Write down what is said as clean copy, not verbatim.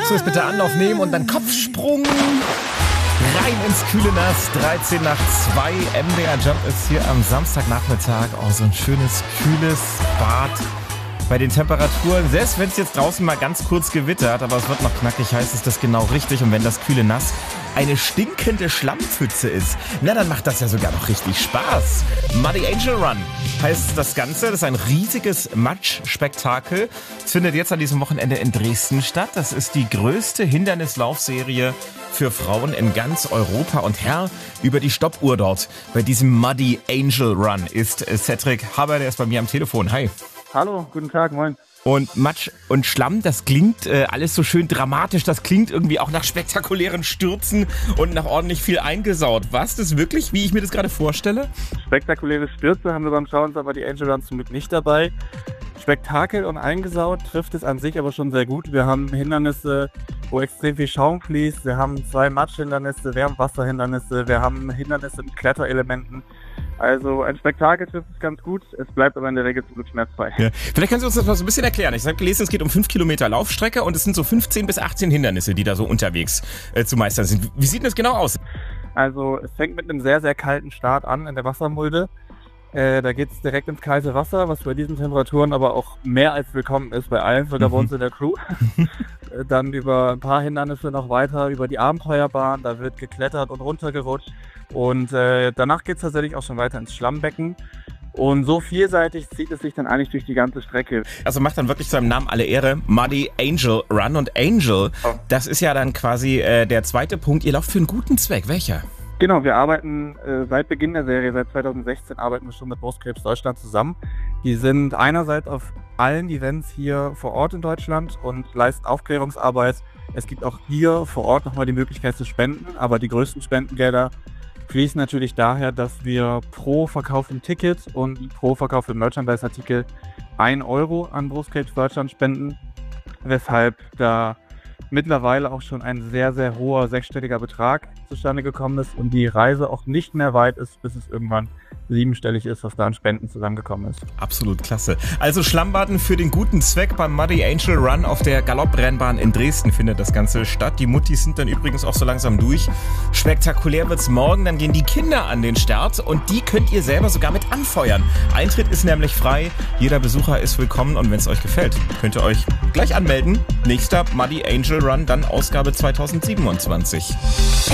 So, jetzt bitte Anlauf nehmen und dann Kopfsprung rein ins kühle Nass. 13 nach 2. MDR Jump ist hier am Samstagnachmittag. Oh, so ein schönes, kühles Bad. Bei den Temperaturen, selbst wenn es jetzt draußen mal ganz kurz gewittert, aber es wird noch knackig heiß, ist das genau richtig. Und wenn das kühle Nass eine stinkende Schlammpfütze ist, na dann macht das ja sogar noch richtig Spaß. Muddy Angel Run heißt das Ganze. Das ist ein riesiges Matschspektakel. Es findet jetzt an diesem Wochenende in Dresden statt. Das ist die größte Hindernislaufserie für Frauen in ganz Europa. Und Herr über die Stoppuhr dort bei diesem Muddy Angel Run ist Cedric Haber, der ist bei mir am Telefon. Hi. Hallo, guten Tag, moin. Und Matsch und Schlamm, das klingt alles so schön dramatisch. Das klingt irgendwie auch nach spektakulären Stürzen und nach ordentlich viel eingesaut. War es das wirklich, wie ich mir das gerade vorstelle? Spektakuläre Stürze haben wir beim Schauen, aber die Angel Runs zum Glück nicht dabei. Spektakel und eingesaut trifft es an sich aber schon sehr gut. Wir haben Hindernisse, wo extrem viel Schaum fließt. Wir haben 2 Matschhindernisse, wir haben Wasserhindernisse, wir haben Hindernisse mit Kletterelementen. Also ein Spektakel trifft es ganz gut, es bleibt aber in der Regel zum Glück schmerzfrei. Ja. Vielleicht kannst du uns das mal so ein bisschen erklären. Ich habe gelesen, es geht um 5 Kilometer Laufstrecke und es sind so 15 bis 18 Hindernisse, die da so unterwegs zu meistern sind. Wie sieht denn das genau aus? Also es fängt mit einem sehr, sehr kalten Start an in der Wassermulde. Da geht es direkt ins kalte Wasser, was bei diesen Temperaturen aber auch mehr als willkommen ist bei allen, sogar bei uns in der Crew. Dann über ein paar Hindernisse noch weiter, über die Abenteuerbahn, da wird geklettert und runtergerutscht. Und danach geht es tatsächlich auch schon weiter ins Schlammbecken. Und so vielseitig zieht es sich dann eigentlich durch die ganze Strecke. Also macht dann wirklich zu seinem Namen alle Ehre, Muddy Angel Run. Und Angel, das ist ja dann quasi der zweite Punkt. Ihr lauft für einen guten Zweck. Welcher? Genau, wir arbeiten seit Beginn der Serie, seit 2016 arbeiten wir schon mit Brustkrebs Deutschland zusammen. Die sind einerseits auf allen Events hier vor Ort in Deutschland und leisten Aufklärungsarbeit. Es gibt auch hier vor Ort nochmal die Möglichkeit zu spenden, aber die größten Spendengelder fließen natürlich daher, dass wir pro verkauftem Ticket und pro verkauftem Merchandise-Artikel 1 Euro an Brustkrebs Deutschland spenden, weshalb da mittlerweile auch schon ein sehr, sehr hoher sechsstelliger Betrag zustande gekommen ist und die Reise auch nicht mehr weit ist, bis es irgendwann siebenstellig ist, was da an Spenden zusammengekommen ist. Absolut klasse. Also Schlammbaden für den guten Zweck beim Muddy Angel Run auf der Galopprennbahn in Dresden findet das Ganze statt. Die Muttis sind dann übrigens auch so langsam durch. Spektakulär wird's morgen, dann gehen die Kinder an den Start und die könnt ihr selber sogar mit anfeuern. Eintritt ist nämlich frei, jeder Besucher ist willkommen und wenn es euch gefällt, könnt ihr euch gleich anmelden. Nächster Muddy Angel Run, dann Ausgabe 2027.